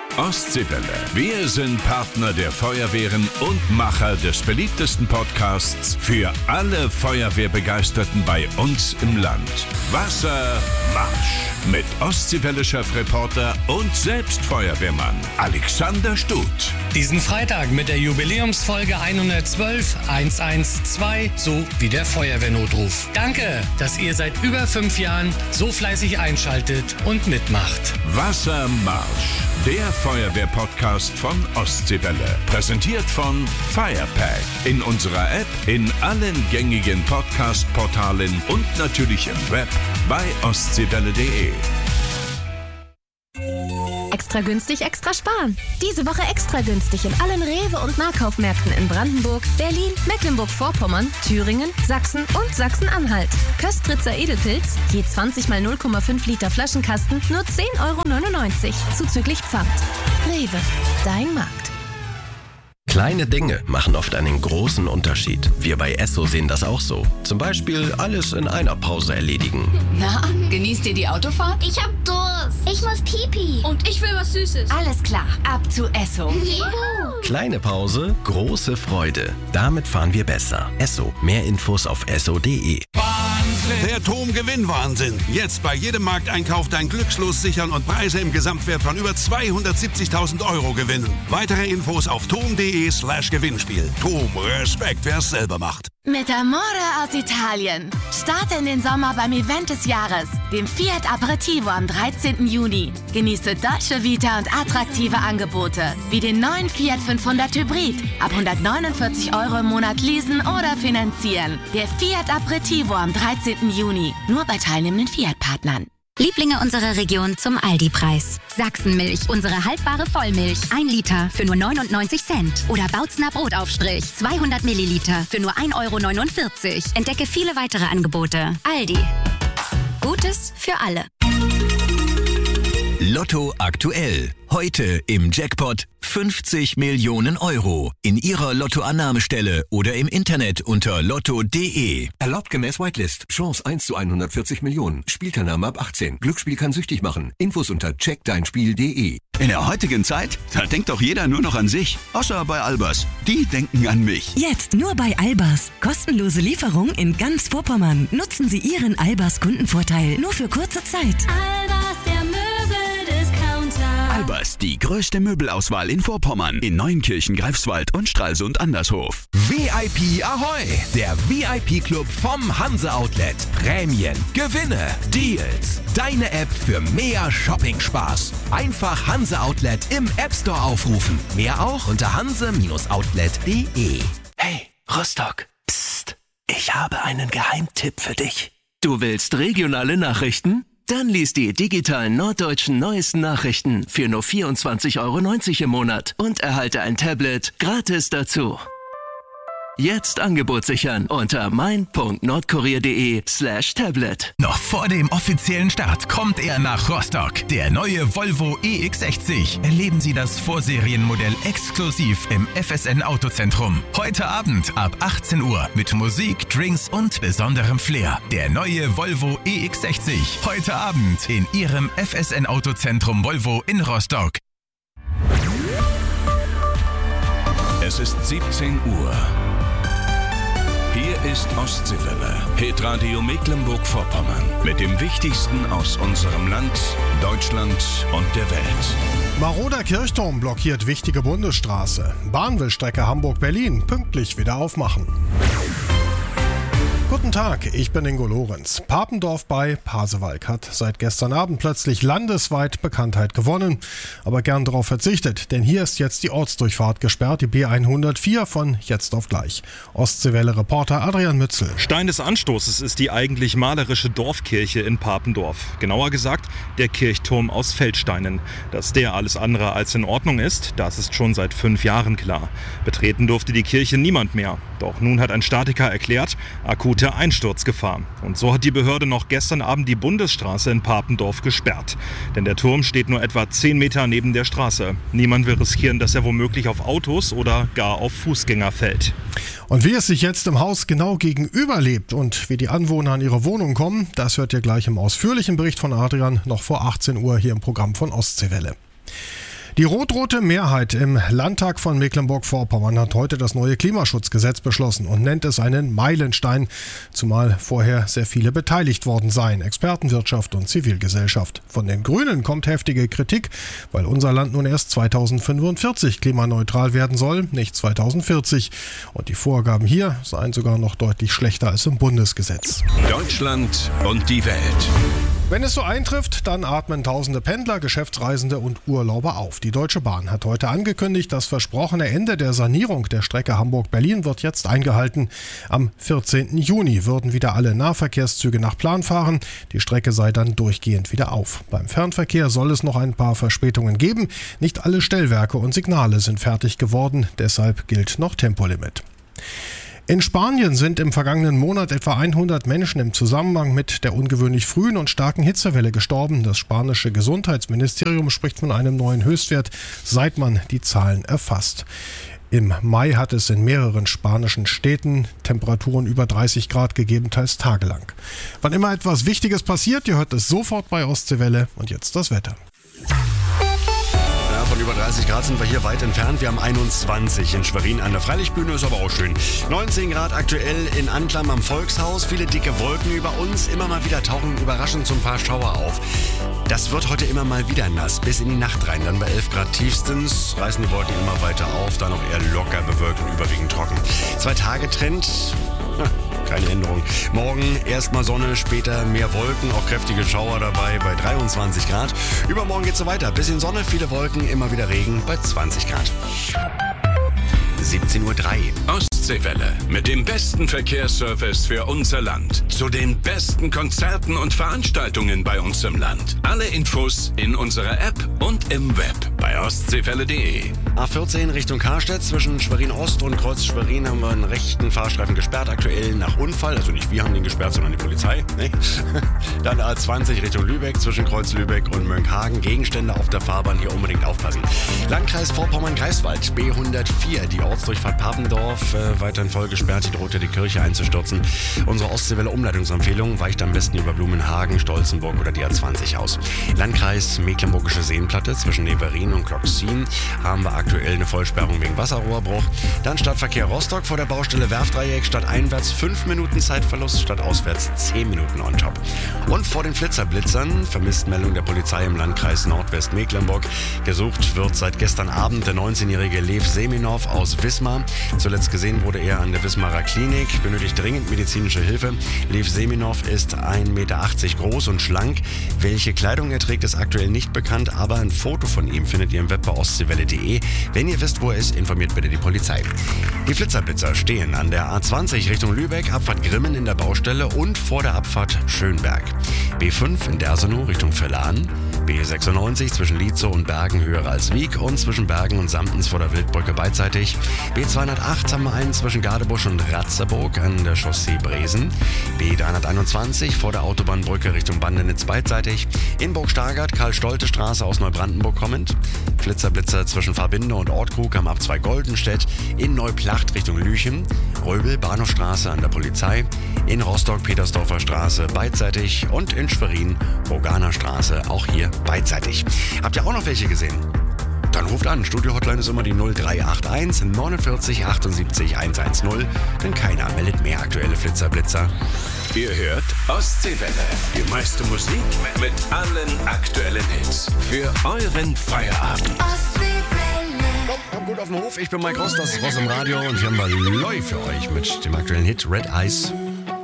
Ostseewelle. Wir sind Partner der Feuerwehren und Macher des beliebtesten Podcasts für alle Feuerwehrbegeisterten bei uns im Land. Wassermarsch mit Ostseewelle-Chefreporter und selbst Feuerwehrmann Alexander Stut. Diesen Freitag mit der Jubiläumsfolge 112 112 sowie der Feuerwehrnotruf. Danke, dass ihr seit über 5 Jahren so fleißig einschaltet und mitmacht. Wassermarsch, der Feuerwehr-Podcast von Ostseewelle. Präsentiert von Firepack. In unserer App, in allen gängigen Podcast-Portalen und natürlich im Web bei ostseewelle.de. Extra günstig, extra sparen. Diese Woche extra günstig in allen Rewe- und Nahkaufmärkten in Brandenburg, Berlin, Mecklenburg-Vorpommern, Thüringen, Sachsen und Sachsen-Anhalt. Köstritzer Edelpilz, je 20 mal 0,5 Liter Flaschenkasten, nur 10,99 € zuzüglich Pfand. Rewe, dein Markt. Kleine Dinge machen oft einen großen Unterschied. Wir bei Esso sehen das auch so. Zum Beispiel alles in einer Pause erledigen. Na, genießt ihr die Autofahrt? Ich hab Durst. Ich muss Pipi. Und ich will was Süßes. Alles klar, ab zu Esso. Juhu. Kleine Pause, große Freude. Damit fahren wir besser. Esso. Mehr Infos auf esso.de. Der TOM-Gewinnwahnsinn. Jetzt bei jedem Markteinkauf dein Glückslos sichern und Preise im Gesamtwert von über 270.000 € gewinnen. Weitere Infos auf tom.de/Gewinnspiel. TOM, Respekt, wer es selber macht. Mit Amore aus Italien. Starte in den Sommer beim Event des Jahres, dem Fiat Aperitivo am 13. Juni. Genieße deutsche Vita und attraktive Angebote, wie den neuen Fiat 500 Hybrid. Ab 149 € im Monat leasen oder finanzieren. Der Fiat Aperitivo am 13. Juni. Nur bei teilnehmenden Fiat-Partnern. Lieblinge unserer Region zum Aldi-Preis. Sachsenmilch, unsere haltbare Vollmilch. 1 Liter für nur 99 Cent. Oder Bautzner Brotaufstrich, 200 Milliliter für nur 1,49 €. Entdecke viele weitere Angebote. Aldi. Gutes für alle. Lotto aktuell. Heute im Jackpot 50 Millionen €. In Ihrer Lottoannahmestelle oder im Internet unter lotto.de. Erlaubt gemäß Whitelist. Chance 1 zu 140 Millionen. Spielteilnahme ab 18. Glücksspiel kann süchtig machen. Infos unter checkdeinspiel.de. In der heutigen Zeit, da denkt doch jeder nur noch an sich. Außer bei Albers. Die denken an mich. Jetzt nur bei Albers. Kostenlose Lieferung in ganz Vorpommern. Nutzen Sie Ihren Albers Kundenvorteil nur für kurze Zeit. Albers, der Möbeldiscounter. Albers, die größte Möbelauswahl in Vorpommern. In Neuenkirchen, Greifswald und Stralsund Andershof. VIP Ahoi, der VIP-Club vom Hanse Outlet. Prämien, Gewinne, Deals. Deine App für mehr Shopping-Spaß. Einfach Hanse Outlet im App Store aufrufen. Mehr auch unter hanse-outlet.de. Hey, Rostock. Psst, ich habe einen Geheimtipp für dich. Du willst regionale Nachrichten? Dann lies die digitalen norddeutschen neuesten Nachrichten für nur 24,90 € im Monat und erhalte ein Tablet gratis dazu. Jetzt Angebot sichern unter mein.nordkurier.de/Tablet. Noch vor dem offiziellen Start kommt er nach Rostock. Der neue Volvo EX60. Erleben Sie das Vorserienmodell exklusiv im FSN Autozentrum. Heute Abend ab 18 Uhr mit Musik, Drinks und besonderem Flair. Der neue Volvo EX60. Heute Abend in Ihrem FSN Autozentrum Volvo in Rostock. Es ist 17 Uhr. Hier ist Ostseewelle, Hitradio Mecklenburg-Vorpommern. Mit dem Wichtigsten aus unserem Land, Deutschland und der Welt. Maroder Kirchturm blockiert wichtige Bundesstraße. Bahn will Strecke Hamburg-Berlin pünktlich wieder aufmachen. Guten Tag, ich bin Ingo Lorenz. Papendorf bei Pasewalk hat seit gestern Abend plötzlich landesweit Bekanntheit gewonnen, aber gern darauf verzichtet, denn hier ist jetzt die Ortsdurchfahrt gesperrt, die B104 von jetzt auf gleich. Ostseewelle-Reporter Adrian Mützel. Stein des Anstoßes ist die eigentlich malerische Dorfkirche in Papendorf. Genauer gesagt, der Kirchturm aus Feldsteinen. Dass der alles andere als in Ordnung ist, das ist schon seit 5 Jahren klar. Betreten durfte die Kirche niemand mehr. Doch nun hat ein Statiker erklärt, akute Einsturzgefahr. Und so hat die Behörde noch gestern Abend die Bundesstraße in Papendorf gesperrt. Denn der Turm steht nur etwa 10 Meter neben der Straße. Niemand will riskieren, dass er womöglich auf Autos oder gar auf Fußgänger fällt. Und wie es sich jetzt im Haus genau gegenüber lebt und wie die Anwohner an ihre Wohnung kommen, das hört ihr gleich im ausführlichen Bericht von Adrian noch vor 18 Uhr hier im Programm von Ostseewelle. Die rot-rote Mehrheit im Landtag von Mecklenburg-Vorpommern hat heute das neue Klimaschutzgesetz beschlossen und nennt es einen Meilenstein, zumal vorher sehr viele beteiligt worden seien, Experten, Wirtschaft und Zivilgesellschaft. Von den Grünen kommt heftige Kritik, weil unser Land nun erst 2045 klimaneutral werden soll, nicht 2040. Und die Vorgaben hier seien sogar noch deutlich schlechter als im Bundesgesetz. Deutschland und die Welt. Wenn es so eintrifft, dann atmen tausende Pendler, Geschäftsreisende und Urlauber auf. Die Deutsche Bahn hat heute angekündigt, das versprochene Ende der Sanierung der Strecke Hamburg-Berlin wird jetzt eingehalten. Am 14. Juni würden wieder alle Nahverkehrszüge nach Plan fahren. Die Strecke sei dann durchgehend wieder auf. Beim Fernverkehr soll es noch ein paar Verspätungen geben. Nicht alle Stellwerke und Signale sind fertig geworden, deshalb gilt noch Tempolimit. In Spanien sind im vergangenen Monat etwa 100 Menschen im Zusammenhang mit der ungewöhnlich frühen und starken Hitzewelle gestorben. Das spanische Gesundheitsministerium spricht von einem neuen Höchstwert, seit man die Zahlen erfasst. Im Mai hat es in mehreren spanischen Städten Temperaturen über 30 Grad gegeben, teils tagelang. Wann immer etwas Wichtiges passiert, ihr hört es sofort bei Ostseewelle. Und jetzt das Wetter. Von über 30 Grad sind wir hier weit entfernt. Wir haben 21 in Schwerin an der Freilichtbühne, ist aber auch schön. 19 Grad aktuell in Anklam am Volkshaus. Viele dicke Wolken über uns. Immer mal wieder tauchen überraschend so ein paar Schauer auf. Das wird heute immer mal wieder nass, bis in die Nacht rein. Dann bei 11 Grad tiefstens reißen die Wolken immer weiter auf. Dann auch eher locker bewölkt und überwiegend trocken. 2-Tage-Trend. Keine Änderung. Morgen erstmal Sonne, später mehr Wolken, auch kräftige Schauer dabei bei 23 Grad. Übermorgen geht's so weiter. Bisschen Sonne, viele Wolken, immer wieder Regen bei 20 Grad. 17:03 Uhr. Ostseewelle mit dem besten Verkehrsservice für unser Land. Zu den besten Konzerten und Veranstaltungen bei uns im Land. Alle Infos in unserer App und im Web bei ostseewelle.de. A14 Richtung Karstedt zwischen Schwerin Ost und Kreuz Schwerin haben wir einen rechten Fahrstreifen gesperrt, aktuell nach Unfall. Also nicht wir haben den gesperrt, sondern die Polizei. Nee. Dann A20 Richtung Lübeck zwischen Kreuz Lübeck und Mönckehagen. Gegenstände auf der Fahrbahn, hier unbedingt aufpassen. Landkreis Vorpommern-Greifswald, B104, die Ortsdurchfahrt Papendorf, weiterhin voll gesperrt, die drohte die Kirche einzustürzen. Unsere Ostseewelle-Umleitungsempfehlung weicht am besten über Blumenhagen, Stolzenburg oder die A20 aus. Landkreis Mecklenburgische Seenplatte zwischen Neverin und Kloxin haben wir aktuell eine Vollsperrung wegen Wasserrohrbruch. Dann Stadtverkehr Rostock vor der Baustelle Werftdreieck, statt einwärts 5 Minuten Zeitverlust, statt auswärts 10 Minuten on top. Und vor den Flitzerblitzern, Vermisstmeldung der Polizei im Landkreis Nordwestmecklenburg. Gesucht wird seit gestern Abend der 19-jährige Lev Seminov aus Wismar. Zuletzt gesehen wurde er an der Wismarer Klinik, benötigt dringend medizinische Hilfe. Lev Seminov ist 1,80 Meter groß und schlank. Welche Kleidung er trägt, ist aktuell nicht bekannt, aber ein Foto von ihm findet ihr im Web bei ostseewelle.de. Wenn ihr wisst, wo er ist, informiert bitte die Polizei. Die Flitzerblitzer stehen an der A20 Richtung Lübeck, Abfahrt Grimmen in der Baustelle und vor der Abfahrt Schönberg. B5 in Dersenow Richtung Völlern. B96 zwischen Lietzow und Bergen höher als Wiek und zwischen Bergen und Samtens vor der Wildbrücke beidseitig. B208 haben wir einen zwischen Gadebusch und Ratzeburg an der Chaussee Bresen. B321 vor der Autobahnbrücke Richtung Bandenitz beidseitig. In Burg-Stargard Karl-Stolte-Straße aus Neubrandenburg kommend. Flitzerblitzer zwischen Verbinde und Ortkrug am Ab2 Goldenstedt. In Neuplacht Richtung Lüchen. Röbel Bahnhofstraße an der Polizei. In Rostock Petersdorfer Straße beidseitig. Und in Schwerin Roganer Straße auch hier beidseitig. Habt ihr auch noch welche gesehen? Dann ruft an. Studio-Hotline ist immer die 0381 49 78 110. Denn keiner meldet mehr aktuelle Flitzer-Blitzer. Ihr hört Ostseewelle. Die meiste Musik mit allen aktuellen Hits. Für euren Feierabend. Kommt gut auf den Hof. Ich bin Mike Ross, das ist Ross im Radio. Und wir haben mal Loi für euch mit dem aktuellen Hit Red Eyes